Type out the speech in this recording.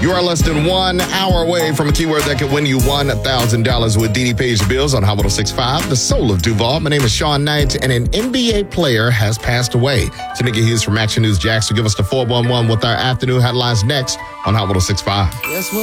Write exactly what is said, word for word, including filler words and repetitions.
You are less than one hour away from a keyword that could win you one thousand dollars with D D Page Bills on Hot one oh six point five, the soul of Duval. My name is Sean Knight, and an N B A player has passed away. Tanika Hughes from Action News Jax will give us the four one one with our afternoon headlines next on Hot one oh six point five. Yes,